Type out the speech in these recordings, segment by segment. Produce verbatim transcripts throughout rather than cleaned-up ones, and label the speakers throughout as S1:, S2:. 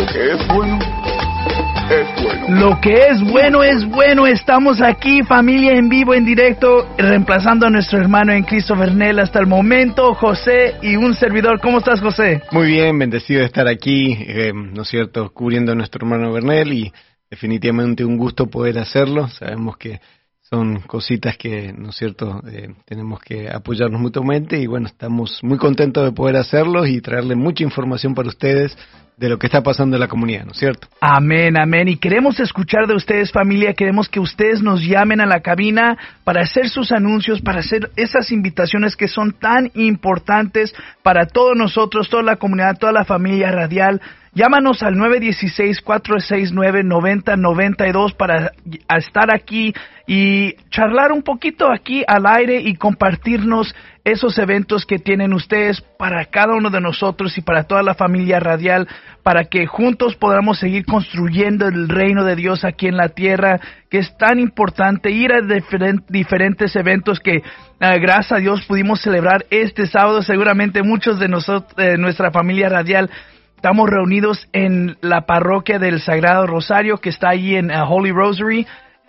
S1: que es bueno, es bueno.
S2: Lo que es bueno es bueno. Estamos aquí, familia, en vivo, en directo, reemplazando a nuestro hermano en Cristo Bernel hasta el momento, José, y un servidor. ¿Cómo estás, José?
S3: Muy bien, bendecido de estar aquí, eh, ¿no es cierto?, cubriendo a nuestro hermano Bernel, y definitivamente un gusto poder hacerlo. Sabemos que son cositas que, ¿no es cierto?, eh, tenemos que apoyarnos mutuamente, y bueno, estamos muy contentos de poder hacerlo y traerle mucha información para ustedes de lo que está pasando en la comunidad, ¿no es cierto?
S2: Amén, amén. Y queremos escuchar de ustedes, familia. Queremos que ustedes nos llamen a la cabina para hacer sus anuncios, para hacer esas invitaciones que son tan importantes para todos nosotros, toda la comunidad, toda la familia radial. Llámanos al nueve uno seis, cuatro seis nueve, nueve cero nueve dos para estar aquí y charlar un poquito aquí al aire y compartirnos esos eventos que tienen ustedes para cada uno de nosotros y para toda la familia radial, para que juntos podamos seguir construyendo el reino de Dios aquí en la tierra, que es tan importante ir a diferent, diferentes eventos que, uh, gracias a Dios, pudimos celebrar este sábado. Seguramente muchos de nosotros, de nuestra familia radial, estamos reunidos en la parroquia del Sagrado Rosario, que está allí en uh, Holy Rosary,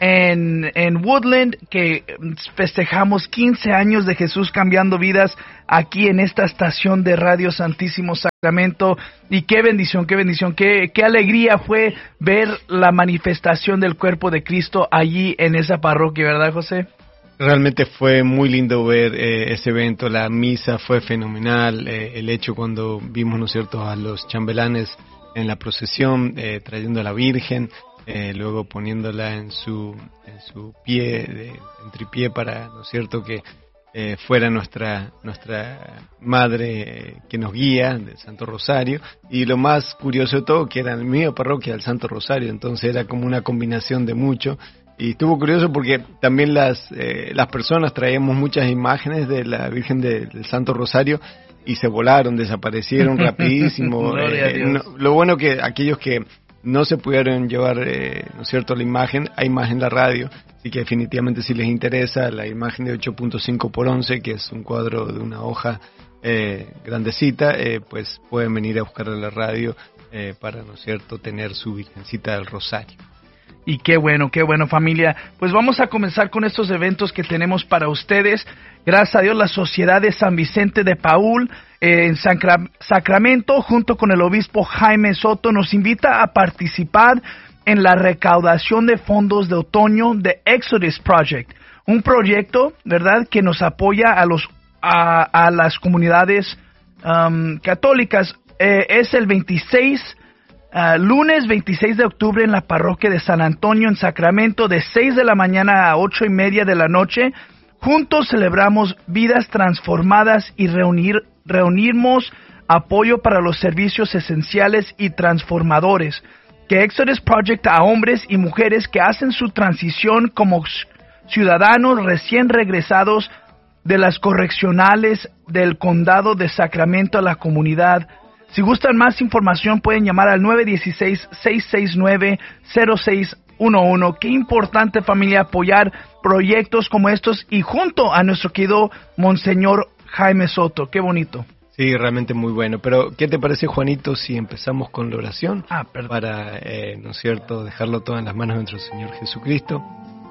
S2: en, en Woodland, que festejamos quince años de Jesús cambiando vidas aquí en esta estación de Radio Santísimo Sacramento. Y qué bendición, qué bendición, qué, qué alegría fue ver la manifestación del cuerpo de Cristo allí en esa parroquia, ¿verdad, José?
S3: Realmente fue muy lindo ver eh, ese evento. La misa fue fenomenal, eh, el hecho cuando vimos, ¿no es cierto?, a los chambelanes en la procesión, eh, trayendo a la Virgen, eh, luego poniéndola en su en su pie, de, en tripié, para, ¿no es cierto?, que eh, fuera nuestra nuestra madre eh, que nos guía, del Santo Rosario. Y lo más curioso de todo, que era en la misma parroquia del Santo Rosario, entonces era como una combinación de mucho. Y estuvo curioso porque también las eh, las personas traíamos muchas imágenes de la Virgen de, del Santo Rosario y se volaron, desaparecieron rapidísimo. eh, no, lo bueno que aquellos que no se pudieron llevar, eh, ¿no es cierto?, la imagen, hay más en la radio, así que definitivamente si les interesa la imagen de ocho punto cinco por once, que es un cuadro de una hoja eh, grandecita, eh, pues pueden venir a buscarla en la radio eh, para, ¿no es cierto?, tener su Virgencita del Rosario.
S2: Y qué bueno, qué bueno, familia. Pues vamos a comenzar con estos eventos que tenemos para ustedes. Gracias a Dios, la Sociedad de San Vicente de Paúl eh, en Sacra- Sacramento, junto con el obispo Jaime Soto, nos invita a participar en la recaudación de fondos de otoño de Exodus Project. Un proyecto, ¿verdad?, que nos apoya a los a, a las comunidades um, católicas. Eh, es el veintiséis Uh, lunes veintiséis de octubre en la parroquia de San Antonio en Sacramento, de seis de la mañana a ocho y media de la noche. Juntos celebramos vidas transformadas y reunir, reunimos apoyo para los servicios esenciales y transformadores que Exodus Project a hombres y mujeres que hacen su transición como ciudadanos recién regresados de las correccionales del condado de Sacramento a la comunidad. Si gustan más información, pueden llamar al nueve uno seis, seis seis nueve, cero seis uno uno. Qué importante, familia, apoyar proyectos como estos y junto a nuestro querido Monseñor Jaime Soto. Qué bonito.
S3: Sí, realmente muy bueno. Pero, ¿qué te parece, Juanito, si empezamos con la oración?
S2: Ah, perdón.
S3: Para, eh, ¿no es cierto?, dejarlo todo en las manos de nuestro Señor Jesucristo.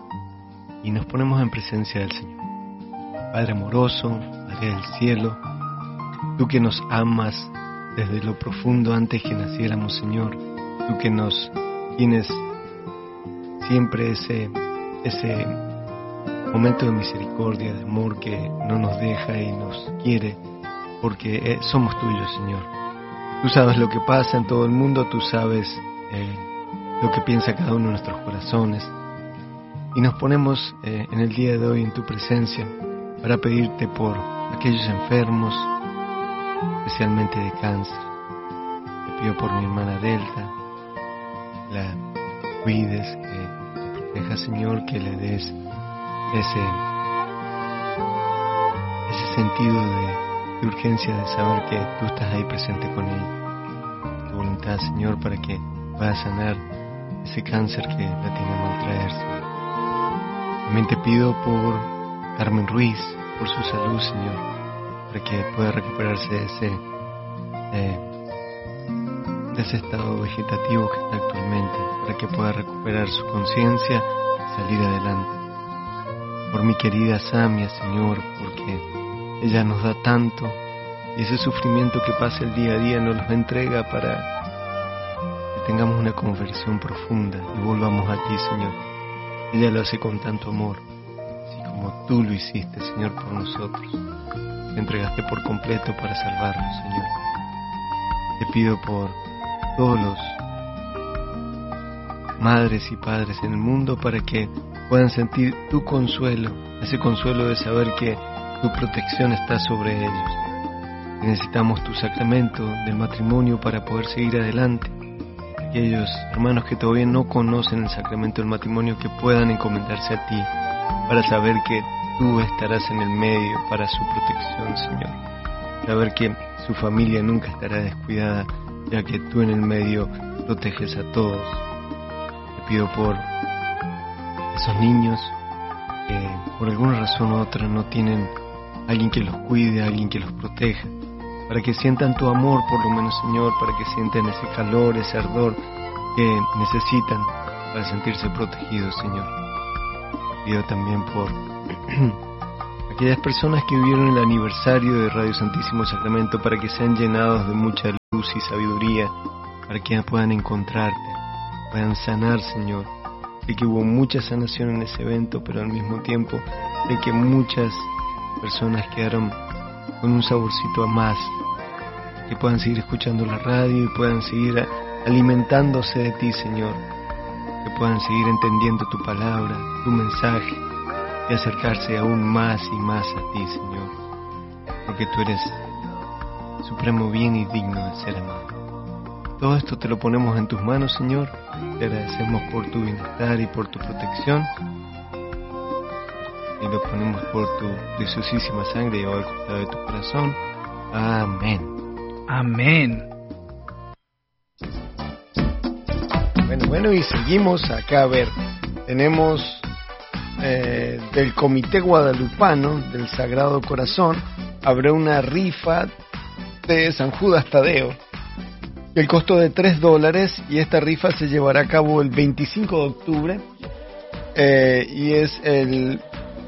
S3: Y nos ponemos en presencia del Señor. Padre amoroso, Padre del cielo, tú que nos amas desde lo profundo antes que naciéramos, Señor, tú que nos tienes siempre ese ese momento de misericordia, de amor, que no nos deja y nos quiere, porque eh, somos tuyos, Señor. Tú sabes lo que pasa en todo el mundo, tú sabes eh, lo que piensa cada uno de nuestros corazones, y nos ponemos eh, en el día de hoy en tu presencia para pedirte por aquellos enfermos, especialmente de cáncer. Te pido por mi hermana Delta, la cuides, que la protejas, Señor, que le des ese ese sentido de, de urgencia de saber que tú estás ahí presente con ella. Tu voluntad, Señor, para que pueda sanar ese cáncer que la tiene a maltraer, Señor. También te pido por Carmen Ruiz, por su salud, Señor, para que pueda recuperarse de ese, eh, de de ese estado vegetativo que está actualmente, para que pueda recuperar su conciencia y salir adelante. Por mi querida Samia, Señor, porque ella nos da tanto y ese sufrimiento que pasa el día a día nos los entrega para que tengamos una conversión profunda y volvamos a ti, Señor. Ella lo hace con tanto amor, así como tú lo hiciste, Señor, por nosotros. Te entregaste por completo para salvarnos, Señor. Te pido por todos los madres y padres en el mundo para que puedan sentir tu consuelo, ese consuelo de saber que tu protección está sobre ellos. Y necesitamos tu sacramento del matrimonio para poder seguir adelante. Aquellos hermanos que todavía no conocen el sacramento del matrimonio, que puedan encomendarse a ti para saber que tú estarás en el medio para su protección, Señor. Saber que su familia nunca estará descuidada, ya que tú en el medio proteges a todos. Te pido por esos niños que por alguna razón u otra no tienen alguien que los cuide, alguien que los proteja, para que sientan tu amor por lo menos, Señor, para que sientan ese calor, ese ardor que necesitan para sentirse protegidos, Señor. Te pido también por aquellas personas que vivieron el aniversario de Radio Santísimo Sacramento, para que sean llenados de mucha luz y sabiduría, para que puedan encontrarte, puedan sanar, Señor. Sé que hubo mucha sanación en ese evento, pero al mismo tiempo sé que muchas personas quedaron con un saborcito a más, que puedan seguir escuchando la radio y puedan seguir alimentándose de ti, Señor, que puedan seguir entendiendo tu palabra, tu mensaje, y acercarse aún más y más a ti, Señor, porque tú eres supremo bien y digno de ser amado. Todo esto te lo ponemos en tus manos, Señor. Te agradecemos por tu bienestar y por tu protección, y lo ponemos por tu preciosísima sangre llevada al costado de tu corazón. Amén.
S2: Amén.
S3: Bueno, bueno, y seguimos acá. A ver, tenemos eh, del Comité Guadalupano del Sagrado Corazón. Habrá una rifa de San Judas Tadeo. El costo de tres dólares, y esta rifa se llevará a cabo el veinticinco de octubre. Eh, y es el...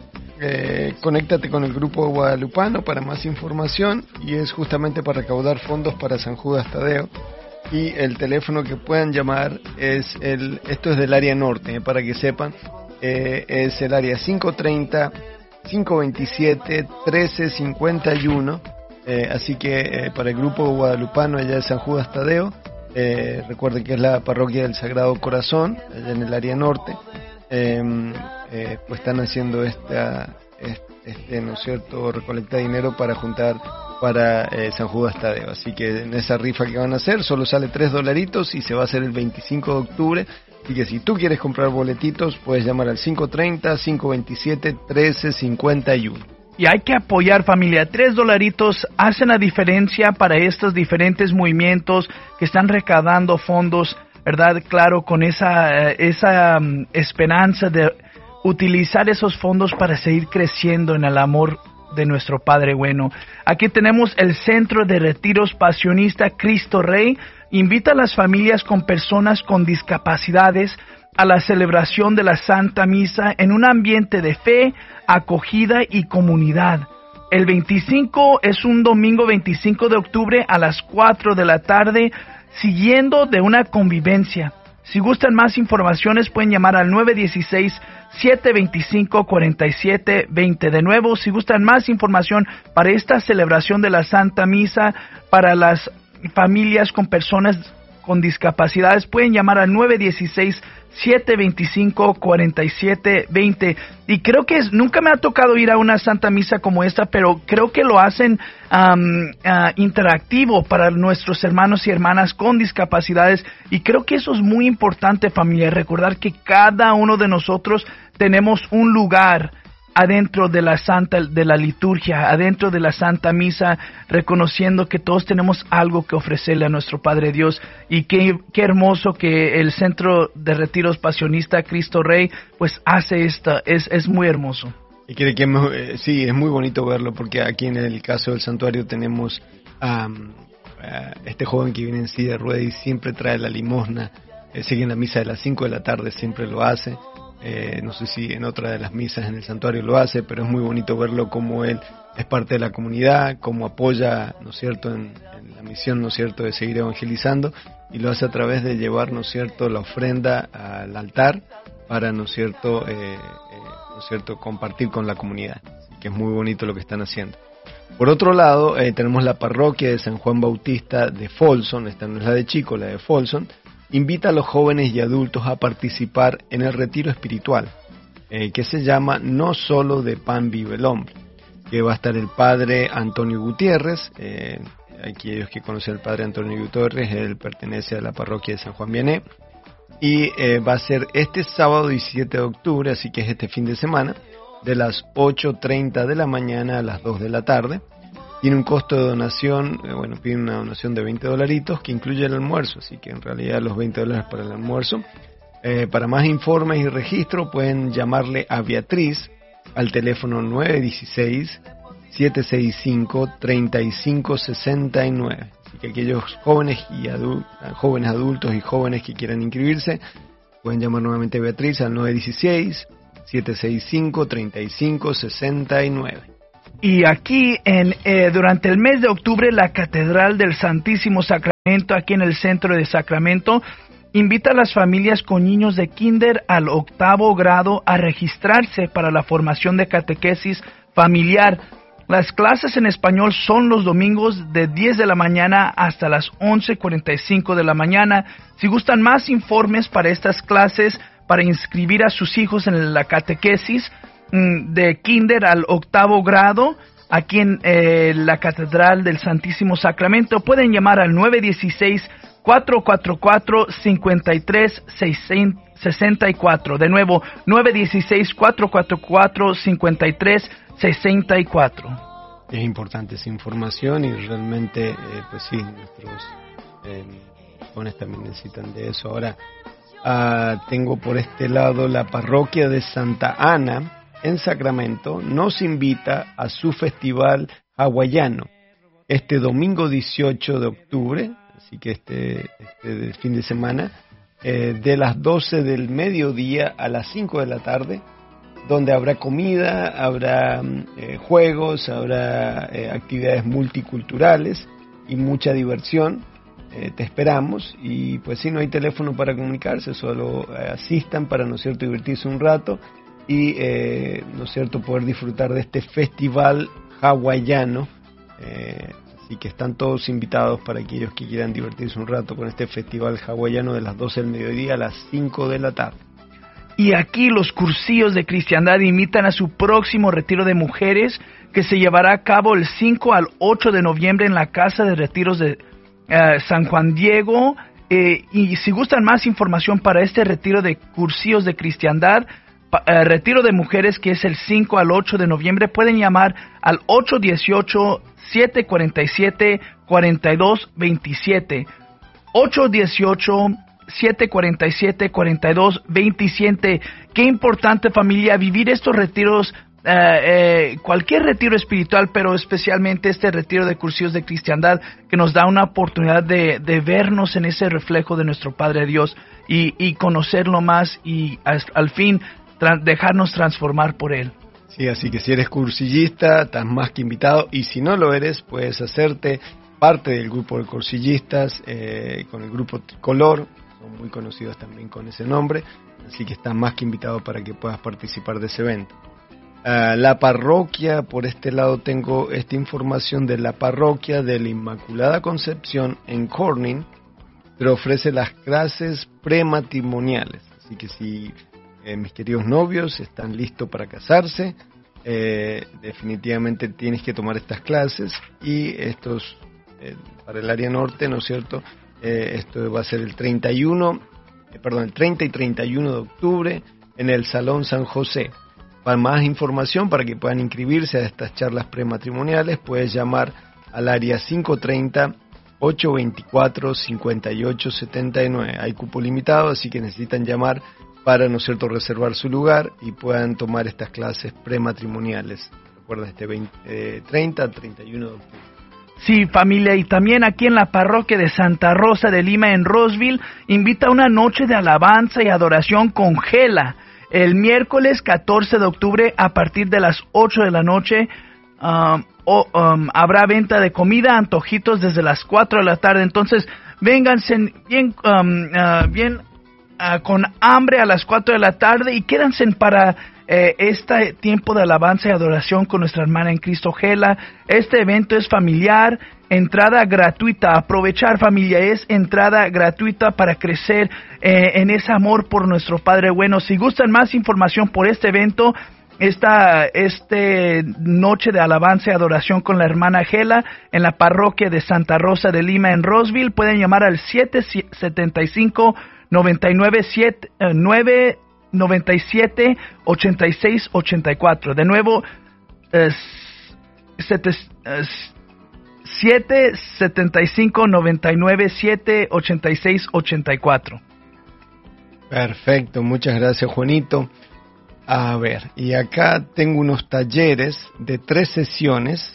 S3: Eh, conéctate con el grupo guadalupano para más información, y es justamente para recaudar fondos para San Judas Tadeo. Y el teléfono que puedan llamar es el, esto es del área norte, eh, para que sepan, eh, es el área cinco treinta, cinco veintisiete, trece cincuenta y uno. Eh, así que eh, para el grupo guadalupano allá de San Judas Tadeo, eh, recuerden que es la parroquia del Sagrado Corazón, allá en el área norte. Eh, eh, pues están haciendo esta, este, este, ¿no es cierto?, recolecta dinero para juntar para eh, San Judas Tadeo. Así que en esa rifa que van a hacer solo sale tres dolaritos y se va a hacer el veinticinco de octubre. Así que si tú quieres comprar boletitos, puedes llamar al cinco treinta, cinco veintisiete, trece cincuenta y uno.
S2: Y hay que apoyar, familia. Tres dolaritos hacen la diferencia para estos diferentes movimientos que están recaudando fondos, ¿verdad? Claro, con esa, esa um, esperanza de utilizar esos fondos para seguir creciendo en el amor de nuestro Padre bueno. Aquí tenemos el Centro de Retiros Pasionista Cristo Rey. Invita a las familias con personas con discapacidades a la celebración de la Santa Misa en un ambiente de fe, acogida y comunidad. El veinticinco es un domingo veinticinco de octubre a las cuatro de la tarde, siguiendo de una convivencia. Si gustan más informaciones pueden llamar al nueve uno seis, siete dos cinco, cuatro siete dos cero. De nuevo, si gustan más información para esta celebración de la Santa Misa para las familias con personas con discapacidades, pueden llamar al nueve uno seis, siete dos cinco, cuatro siete dos cero. Y creo que es, nunca me ha tocado ir a una Santa Misa como esta, pero creo que lo hacen um, uh, interactivo para nuestros hermanos y hermanas con discapacidades, y creo que eso es muy importante, familia, recordar que cada uno de nosotros tenemos un lugar adentro de la Santa, de la liturgia, adentro de la Santa Misa, reconociendo que todos tenemos algo que ofrecerle a nuestro Padre Dios. Y qué, qué hermoso que el Centro de Retiros Pasionista Cristo Rey pues hace esta, es, es muy hermoso.
S3: Y quiere que eh, sí, es muy bonito verlo, porque aquí en el caso del santuario tenemos um, este joven que viene en silla de ruedas y siempre trae la limosna, eh, sigue en la misa de las cinco de la tarde, siempre lo hace. Eh, no sé si en otra de las misas en el santuario lo hace, pero es muy bonito verlo como él es parte de la comunidad, como apoya, ¿no es cierto?, en, en la misión, ¿no es cierto?, de seguir evangelizando, y lo hace a través de llevar, ¿no es cierto?, la ofrenda al altar para, ¿no es cierto?, eh, eh, ¿no es cierto?, compartir con la comunidad, que es muy bonito lo que están haciendo. Por otro lado, eh, tenemos la parroquia de San Juan Bautista de Folsom, esta no es la de Chico, la de Folsom, invita a los jóvenes y adultos a participar en el retiro espiritual, eh, que se llama No Solo de Pan Vive el Hombre, que va a estar el padre Antonio Gutiérrez. Eh, aquellos que conocen al padre Antonio Gutiérrez, él pertenece a la parroquia de San Juan Vianney, y eh, va a ser este sábado diecisiete de octubre, así que es este fin de semana, de las ocho treinta de la mañana a las dos de la tarde. Tiene un costo de donación, eh, bueno, pide una donación de veinte dolaritos que incluye el almuerzo, así que en realidad los veinte dólares para el almuerzo. Eh, para más informes y registro pueden llamarle a Beatriz al teléfono nueve uno seis, siete seis cinco, tres cinco seis nueve. Así que aquellos jóvenes, y adu- jóvenes adultos y jóvenes que quieran inscribirse pueden llamar nuevamente a Beatriz al nueve uno seis, siete seis cinco, tres cinco seis nueve.
S2: Y aquí, en, eh, durante el mes de octubre, la Catedral del Santísimo Sacramento, aquí en el centro de Sacramento, invita a las familias con niños de kinder al octavo grado a registrarse para la formación de catequesis familiar. Las clases en español son los domingos de diez de la mañana hasta las once cuarenta y cinco de la mañana. Si gustan más informes para estas clases, para inscribir a sus hijos en la catequesis de kinder al octavo grado, aquí en eh, la Catedral del Santísimo Sacramento, pueden llamar al nueve uno seis, cuatro cuatro cuatro, cinco tres seis cuatro. De nuevo, nueve uno seis, cuatro cuatro cuatro, cinco tres seis cuatro.
S3: Es importante esa información y realmente, eh, pues sí, nuestros eh, jóvenes también necesitan de eso. Ahora, uh, tengo por este lado la parroquia de Santa Ana en Sacramento, nos invita a su festival hawaiano este domingo dieciocho de octubre, así que este, este fin de semana, eh, de las doce del mediodía a las cinco de la tarde, donde habrá comida, habrá eh, juegos, habrá eh, actividades multiculturales y mucha diversión. Eh, te esperamos, y pues si no hay teléfono para comunicarse, solo eh, asistan para, ¿no es cierto?, divertirse un rato y, eh, ¿no es cierto?, poder disfrutar de este festival hawaiano. Eh, así que están todos invitados para aquellos que quieran divertirse un rato con este festival hawaiano de las doce del mediodía a las cinco de la tarde.
S2: Y aquí los cursillos de cristiandad invitan a su próximo retiro de mujeres, que se llevará a cabo el cinco al ocho de noviembre en la Casa de Retiros de uh, San Juan Diego. Eh, y si gustan más información para este retiro de cursillos de cristiandad, Uh, retiro de mujeres, que es el cinco al ocho de noviembre, pueden llamar al ocho uno ocho, siete cuatro siete, cuatro dos dos siete. ocho uno ocho, siete cuatro siete, cuatro dos dos siete. Qué importante, familia, vivir estos retiros, uh, eh, cualquier retiro espiritual, pero especialmente este retiro de cursillos de cristiandad, que nos da una oportunidad de, de vernos en ese reflejo de nuestro Padre Dios y, y conocerlo más, y al, al fin dejarnos transformar por Él.
S3: Sí, así que si eres cursillista, estás más que invitado, y si no lo eres, puedes hacerte parte del grupo de cursillistas, eh, con el grupo Tricolor, son muy conocidos también con ese nombre, así que estás más que invitado para que puedas participar de ese evento. Uh, la parroquia, por este lado tengo esta información de la parroquia de la Inmaculada Concepción en Corning, pero ofrece las clases prematrimoniales, así que si Eh, mis queridos novios están listos para casarse, eh, definitivamente tienes que tomar estas clases, y estos eh, para el área norte, ¿no es cierto? Eh, esto va a ser el treinta y uno, eh, perdón, el treinta y treinta y uno de octubre en el Salón San José. Para más información, para que puedan inscribirse a estas charlas prematrimoniales, puedes llamar al área cinco tres cero, ocho dos cuatro, cinco ocho siete nueve. Hay cupo limitado, así que necesitan llamar para, ¿no es cierto?, reservar su lugar y puedan tomar estas clases prematrimoniales. Recuerda, este veinte, eh, treinta al treinta y uno de octubre.
S2: Sí, familia, y también aquí en la parroquia de Santa Rosa de Lima en Roseville, invita a una noche de alabanza y adoración con Gela, el miércoles catorce de octubre a partir de las ocho de la noche. Um, o, um, habrá venta de comida, antojitos desde las cuatro de la tarde, entonces vénganse bien, um, uh, bien uh, con hambre a las cuatro de la tarde y quédense para eh, este tiempo de alabanza y adoración con nuestra hermana en Cristo Gela. Este evento es familiar, entrada gratuita. Aprovechar, familia, es entrada gratuita para crecer eh, en ese amor por nuestro Padre bueno. Si gustan más información por este evento, esta este noche de alabanza y adoración con la hermana Gela en la parroquia de Santa Rosa de Lima en Roseville, pueden llamar al siete siete cinco, nueve nueve siete, nueve nueve siete, ocho seis ocho cuatro. De nuevo, eh, siete siete cinco, nueve nueve siete, ocho seis ocho cuatro.
S3: Perfecto, muchas gracias, Juanito. A ver, y acá tengo unos talleres de tres sesiones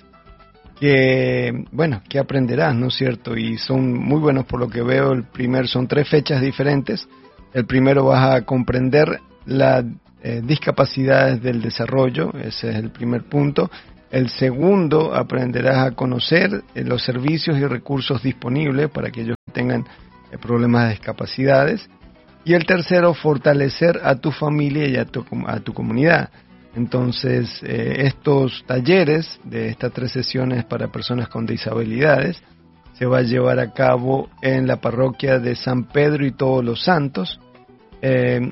S3: que, bueno, que aprenderás, ¿no es cierto? Y son muy buenos por lo que veo. El primero son tres fechas diferentes. El primero vas a comprender las eh, discapacidades del desarrollo, ese es el primer punto. El segundo, aprenderás a conocer eh, los servicios y recursos disponibles para aquellos que tengan eh, problemas de discapacidades. Y el tercero, fortalecer a tu familia y a tu, a tu comunidad. Entonces, eh, estos talleres de estas tres sesiones para personas con disabilidades se va a llevar a cabo en la parroquia de San Pedro y Todos los Santos, eh,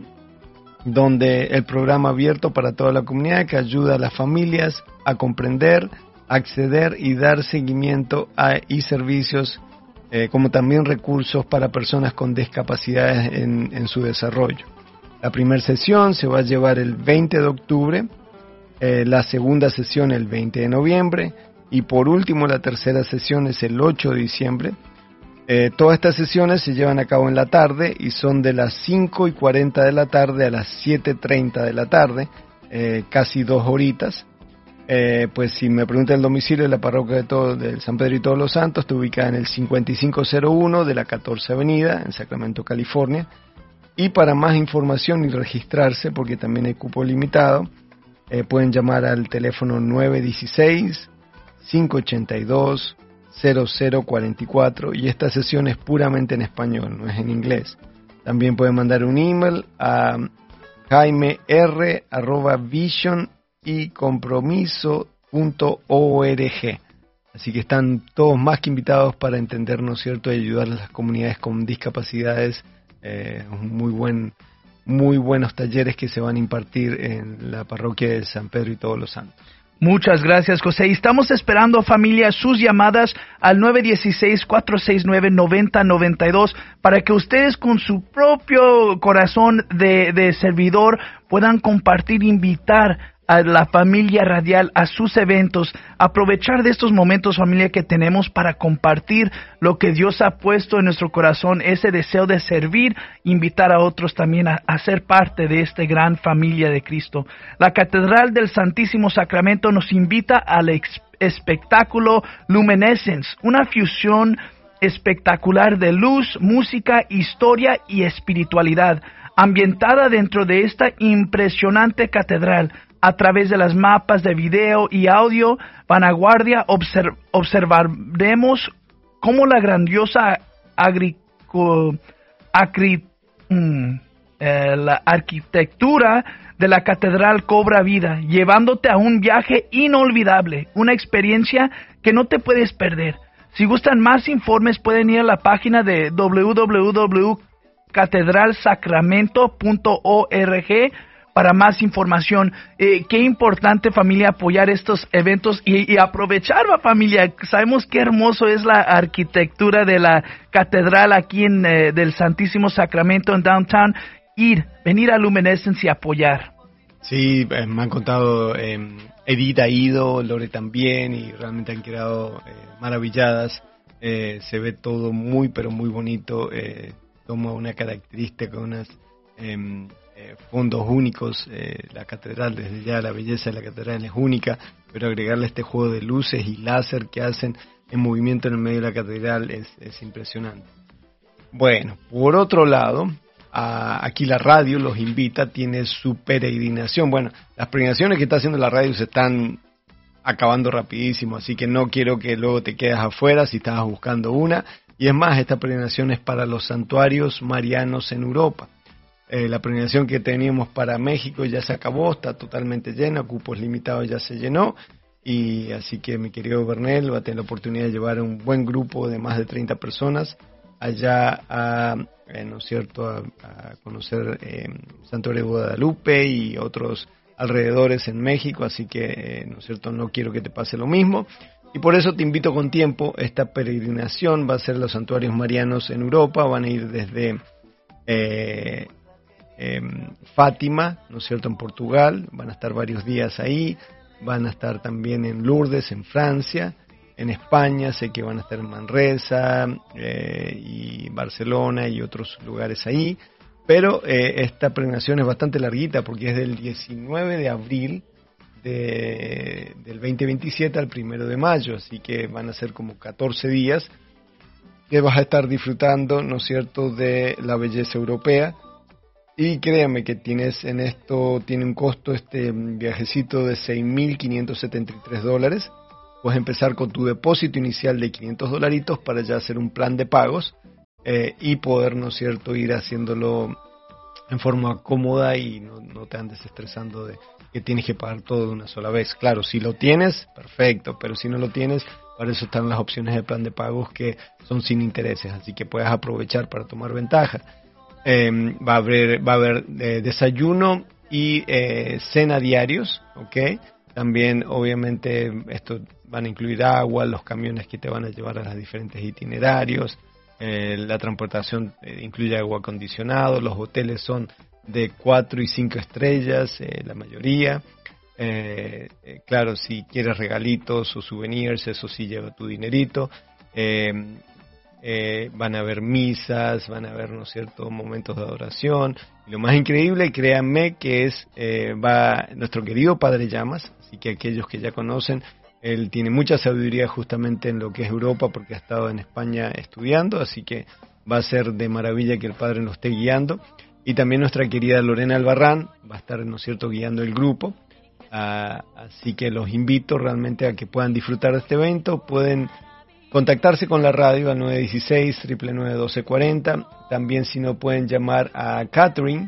S3: donde el programa abierto para toda la comunidad que ayuda a las familias a comprender, acceder y dar seguimiento a, y servicios Eh, como también recursos para personas con discapacidades en, en su desarrollo. La primera sesión se va a llevar el veinte de octubre, eh, la segunda sesión el veinte de noviembre y por último la tercera sesión es el ocho de diciembre. Eh, todas estas sesiones se llevan a cabo en la tarde y son de las cinco y cuarenta de la tarde a las siete y treinta de la tarde, eh, casi dos horitas. Eh, pues si me preguntan el domicilio de la parroquia de, todo, de San Pedro y Todos los Santos, está ubicada en el cincuenta y cinco cero uno de la catorce Avenida, en Sacramento, California. Y para más información y registrarse, porque también hay cupo limitado, eh, pueden llamar al teléfono nueve uno seis, cinco ocho dos, cero cero cuatro cuatro y esta sesión es puramente en español, no es en inglés. También pueden mandar un email a jaime r arroba vision y compromiso punto org. Así que están todos más que invitados para entender, ¿no es cierto?, y ayudar a las comunidades con discapacidades. Eh, muy buen, muy buenos talleres que se van a impartir en la parroquia de San Pedro y Todos los Santos.
S2: Muchas gracias, José. Y estamos esperando, familia, sus llamadas al nueve uno seis, cuatro seis nueve, nueve cero nueve dos para que ustedes con su propio corazón de, de servidor puedan compartir, invitar a la familia radial a sus eventos, aprovechar de estos momentos, familia, que tenemos para compartir lo que Dios ha puesto en nuestro corazón, ese deseo de servir, invitar a otros también a, a ser parte de esta gran familia de Cristo. La Catedral del Santísimo Sacramento nos invita al ex- espectáculo Luminescence, una fusión espectacular de luz, música, historia y espiritualidad, ambientada dentro de esta impresionante catedral. A través de las mapas de video y audio, vanguardia, observ- observaremos cómo la grandiosa agrico- acri- mm, eh, la arquitectura de la catedral cobra vida, llevándote a un viaje inolvidable, una experiencia que no te puedes perder. Si gustan más informes, pueden ir a la página de doble u doble u doble u punto catedral sacramento punto org para más información. Eh, qué importante, familia, apoyar estos eventos y, y aprovechar, familia. Sabemos qué hermoso es la arquitectura de la catedral aquí en eh, del Santísimo Sacramento en Downtown. Ir, venir a Luminescence y apoyar.
S3: Sí, eh, me han contado, eh, Edith ha ido, Lore también, y realmente han quedado eh, maravilladas. Eh, se ve todo muy, pero muy bonito. Eh, toma una característica, unas... Eh, Eh, fondos únicos. Eh, la catedral, desde ya la belleza de la catedral es única, pero agregarle este juego de luces y láser que hacen en movimiento en el medio de la catedral es, es impresionante. Bueno, por otro lado, a, aquí la radio los invita, tiene su peregrinación. Bueno, las peregrinaciones que está haciendo la radio se están acabando rapidísimo, así que no quiero que luego te quedes afuera si estabas buscando una. Y es más, esta peregrinación es para los santuarios marianos en Europa. Eh, la peregrinación que teníamos para México ya se acabó, está totalmente llena, cupos limitados ya se llenó. Y así que mi querido Bernel va a tener la oportunidad de llevar un buen grupo de más de treinta personas allá a, eh, ¿no es cierto?, a, a conocer eh, Santuario de Guadalupe y otros alrededores en México, así que, eh, ¿no es cierto?, no quiero que te pase lo mismo. Y por eso te invito con tiempo, esta peregrinación va a ser los santuarios marianos en Europa, van a ir desde eh, eh, Fátima, ¿no es cierto?, en Portugal, van a estar varios días ahí, van a estar también en Lourdes, en Francia, en España, sé que van a estar en Manresa eh, y Barcelona y otros lugares ahí, pero eh, esta peregrinación es bastante larguita porque es del diecinueve de abril de, del veinte veintisiete al primero de mayo, así que van a ser como catorce días que vas a estar disfrutando, ¿no es cierto?, de la belleza europea. Y créanme que tienes en esto, tiene un costo este viajecito de seis mil quinientos setenta y tres dólares. Puedes empezar con tu depósito inicial de quinientos dolaritos para ya hacer un plan de pagos eh, y poder, ¿no es cierto?, ir haciéndolo en forma cómoda y no, no te andes estresando de que tienes que pagar todo de una sola vez. Claro, si lo tienes, perfecto, pero si no lo tienes, para eso están las opciones de plan de pagos que son sin intereses, así que puedes aprovechar para tomar ventaja. Eh, va a haber, va a haber eh, desayuno y eh, cena diarios, ¿ok? También, obviamente, esto van a incluir agua, los camiones que te van a llevar a los diferentes itinerarios, eh, la transportación eh, incluye agua acondicionado, los hoteles son de cuatro y cinco estrellas, eh, la mayoría. Eh, eh, claro, si quieres regalitos o souvenirs, eso sí lleva tu dinerito. Eh, Eh, van a haber misas, van a haber, ¿no es cierto?, momentos de adoración. Y lo más increíble, créanme, que es, eh, va nuestro querido Padre Llamas, así que aquellos que ya conocen, él tiene mucha sabiduría justamente en lo que es Europa, porque ha estado en España estudiando, así que va a ser de maravilla que el Padre nos esté guiando. Y también nuestra querida Lorena Albarrán va a estar, ¿no es cierto?, guiando el grupo. Ah, así que los invito realmente a que puedan disfrutar de este evento, pueden contactarse con la radio al nueve uno seis, nueve nueve nueve, uno dos cuatro cero. También, si no, pueden llamar a Catherine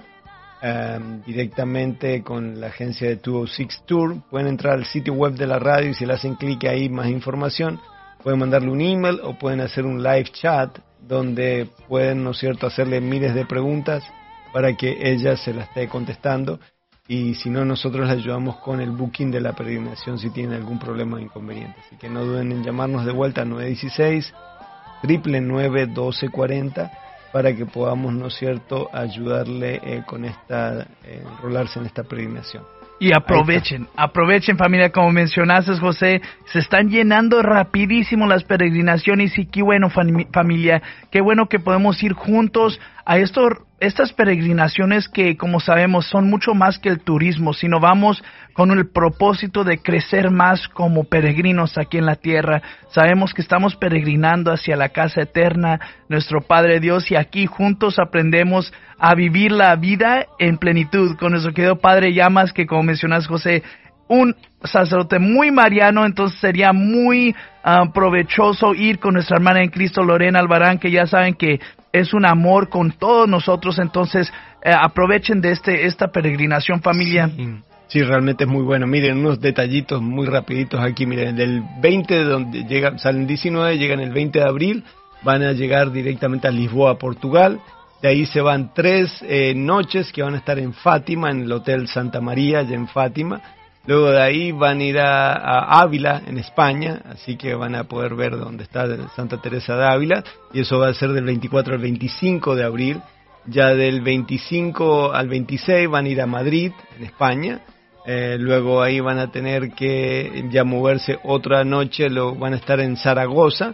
S3: um, directamente con la agencia de doscientos seis Tour. Pueden entrar al sitio web de la radio y si le hacen clic ahí más información, pueden mandarle un email o pueden hacer un live chat donde pueden, ¿no es cierto?, hacerle miles de preguntas para que ella se las esté contestando. Y si no, nosotros les ayudamos con el booking de la peregrinación si tienen algún problema o inconveniente. Así que no duden en llamarnos de vuelta al nueve uno seis, nueve nueve nueve, uno dos cuatro cero para que podamos, ¿no es cierto?, ayudarle eh, con esta, eh, enrolarse en esta peregrinación.
S2: Y aprovechen, aprovechen familia, como mencionaste, José, se están llenando rapidísimo las peregrinaciones y qué bueno fami- familia, qué bueno que podemos ir juntos a estos, estas peregrinaciones que, como sabemos, son mucho más que el turismo, sino vamos con el propósito de crecer más como peregrinos aquí en la tierra. Sabemos que estamos peregrinando hacia la casa eterna, nuestro Padre Dios, y aquí juntos aprendemos a vivir la vida en plenitud con nuestro querido Padre Llamas, que como mencionas, José, un sacerdote muy mariano, entonces sería muy uh, provechoso ir con nuestra hermana en Cristo, Lorena Albarrán, que ya saben que es un amor con todos nosotros, entonces eh, aprovechen de este esta peregrinación, familia.
S3: Sí. Sí, realmente es muy bueno. Miren, unos detallitos muy rapiditos aquí. Miren, del veinte, de donde llegan, salen diecinueve, llegan el veinte de abril, van a llegar directamente a Lisboa, Portugal. De ahí se van tres eh, noches que van a estar en Fátima, en el Hotel Santa María, allá en Fátima. Luego de ahí van a ir a, a Ávila, en España, así que van a poder ver dónde está Santa Teresa de Ávila. Y eso va a ser del veinticuatro al veinticinco de abril. Ya del veinticinco al veintiséis van a ir a Madrid, en España. Eh, luego ahí van a tener que ya moverse otra noche, lo, van a estar en Zaragoza.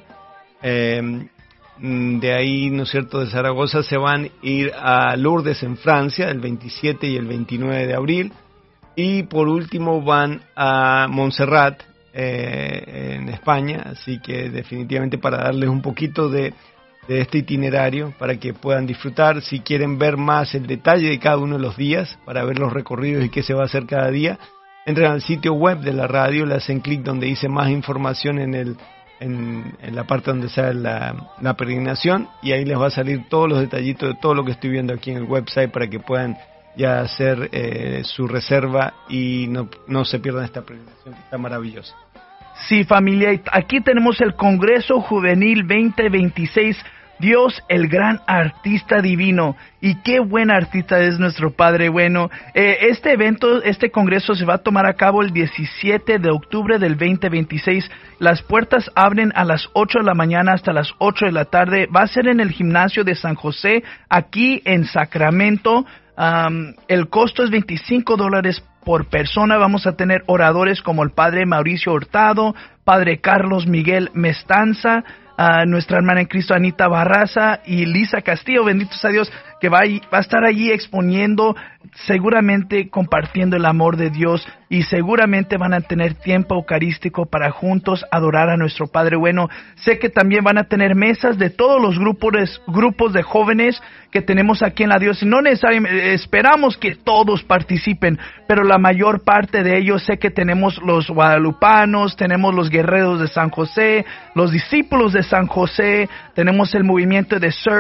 S3: Eh, de ahí, ¿no es cierto?, de Zaragoza se van a ir a Lourdes en Francia, el veintisiete y el veintinueve de abril. Y por último van a Montserrat, eh, en España, así que definitivamente para darles un poquito de, de este itinerario para que puedan disfrutar. Si quieren ver más el detalle de cada uno de los días, para ver los recorridos y qué se va a hacer cada día, entren al sitio web de la radio, le hacen clic donde dice más información en el en, en la parte donde sale la, la peregrinación, y ahí les va a salir todos los detallitos de todo lo que estoy viendo aquí en el website para que puedan ya hacer eh, su reserva y no, no se pierdan esta peregrinación que está maravillosa.
S2: Sí, familia, aquí tenemos el Congreso Juvenil veinte veintiséis, Dios el gran artista divino. Y qué buen artista es nuestro Padre bueno. Eh, este evento, este congreso se va a tomar a cabo el diecisiete de octubre del veinte veintiséis. Las puertas abren a las ocho de la mañana hasta las ocho de la tarde. Va a ser en el gimnasio de San José, aquí en Sacramento. Um, el costo es veinticinco dólares por persona. Vamos a tener oradores como el Padre Mauricio Hurtado, Padre Carlos Miguel Mestanza, a nuestra hermana en Cristo Anita Barraza y Lisa Castillo, benditos a Dios, que va a, va a estar allí exponiendo, seguramente compartiendo el amor de Dios, y seguramente van a tener tiempo eucarístico para juntos adorar a nuestro Padre bueno. Sé que también van a tener mesas de todos los grupos, grupos de jóvenes que tenemos aquí en la diócesis. No necesariamente, esperamos que todos participen, pero la mayor parte de ellos, sé que tenemos los guadalupanos, tenemos los guerreros de San José, los discípulos de San José, tenemos el movimiento de Sir